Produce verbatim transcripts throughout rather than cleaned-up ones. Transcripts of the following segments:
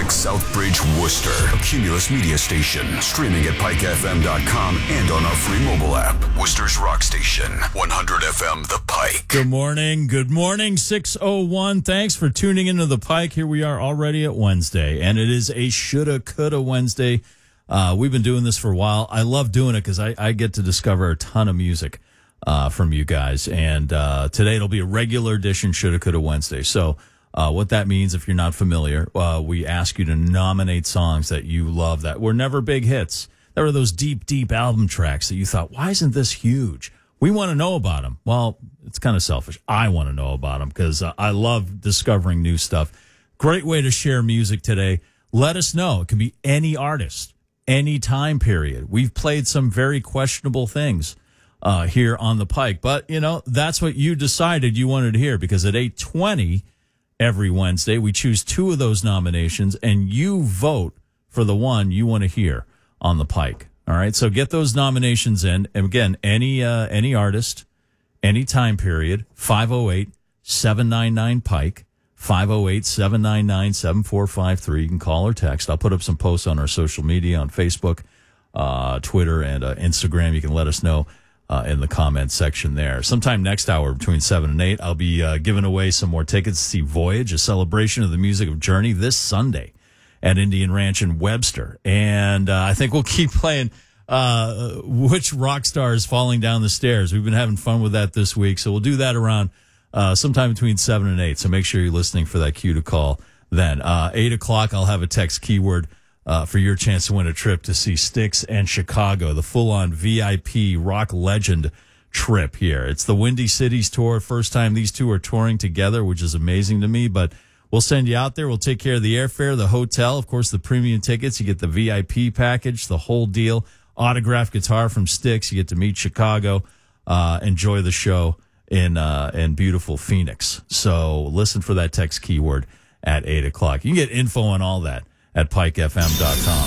Southbridge, Worcester. A Cumulus Media Station. Streaming at pike f m dot com and on our free mobile app. Worcester's Rock Station. one hundred F M The Pike. Good morning. Good morning, six oh one. Thanks for tuning into The Pike. Here we are already at Wednesday, and it is a shoulda, coulda Wednesday. Uh, we've been doing this for a while. I love doing it because I, I get to discover a ton of music uh, from you guys. And uh, today it'll be a regular edition Shoulda Coulda Wednesday. So uh, what that means, if you're not familiar, uh, we ask you to nominate songs that you love that were never big hits. There were those deep, deep album tracks that you thought, why isn't this huge? We want to know about them. Well, it's kind of selfish. I want to know about them because uh, I love discovering new stuff. Great way to share music today. Let us know. It can be any artist, any time period. We've played some very questionable things uh, here on the Pike, but you know that's what you decided you wanted to hear, because at eight twenty every Wednesday we choose two of those nominations, and you vote for the one you want to hear on the Pike. All right, so get those nominations in, and again, any uh, any artist, any time period. five oh eight, seven nine nine, Pike. five oh eight, seven nine nine, seven four five three. You can call or text. I'll put up some posts on our social media on Facebook, uh, Twitter, and uh, Instagram. You can let us know uh, in the comments section there. Sometime next hour between seven and eight, I'll be uh, giving away some more tickets to see Voyage, a celebration of the music of Journey, this Sunday at Indian Ranch in Webster. And uh, I think we'll keep playing uh, Which Rock Star is Falling Down the Stairs. We've been having fun with that this week, so we'll do that around Uh, sometime between seven and eight. So make sure you're listening for that cue to call then. Uh, eight o'clock, I'll have a text keyword uh, for your chance to win a trip to see Styx and Chicago, the full-on V I P rock legend trip here. It's the Windy Cities tour. First time these two are touring together, which is amazing to me. But we'll send you out there. We'll take care of the airfare, the hotel, of course, the premium tickets. You get the V I P package, the whole deal. Autographed guitar from Styx. You get to meet Chicago. Uh, enjoy the show in uh in beautiful Phoenix. So listen for that text keyword at eight o'clock. You can get info on all that at pike f m dot com.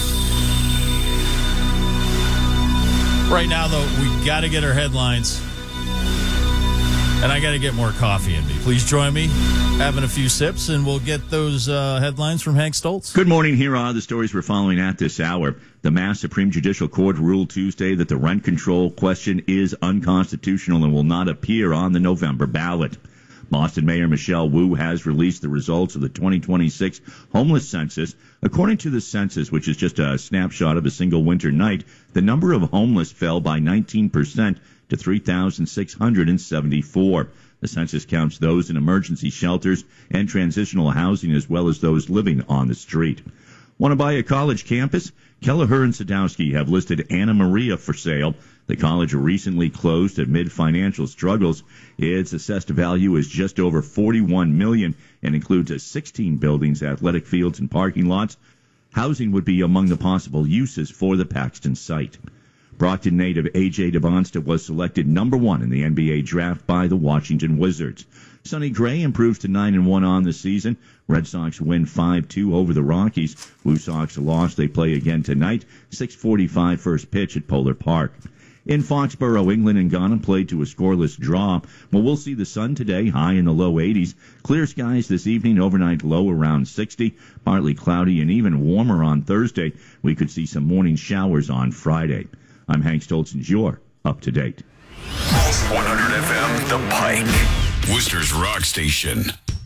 Right now, though, we got to get our headlines, and I got to get more coffee in me. Please join me having a few sips, and we'll get those uh, headlines from Hank Stoltz. Good morning. Here are the stories we're following at this hour. The Mass Supreme Judicial Court ruled Tuesday that the rent control question is unconstitutional and will not appear on the November ballot. Boston Mayor Michelle Wu has released the results of the twenty twenty-six homeless census. According to the census, which is just a snapshot of a single winter night, the number of homeless fell by nineteen percent to three thousand six hundred seventy-four. The census counts those in emergency shelters and transitional housing, as well as those living on the street. Want to buy a college campus? Kelleher and Sadowski have listed Anna Maria for sale. The college recently closed amid financial struggles. Its assessed value is just over forty-one million dollars and includes sixteen buildings, athletic fields, and parking lots. Housing would be among the possible uses for the Paxton site. Brockton native A J DeBonsta was selected number one in the N B A draft by the Washington Wizards. Sonny Gray improves to nine and one on the season. Red Sox win five two over the Rockies. Blue Sox lost. They play again tonight. six forty-five first pitch at Polar Park. In Foxborough, England and Ghana played to a scoreless draw. Well, we'll see the sun today, high in the low eighties. Clear skies this evening, overnight low around sixty. Partly cloudy and even warmer on Thursday. We could see some morning showers on Friday. I'm Hank Stoltz, and you're up to date. one hundred F M The Pike. Worcester's Rock Station.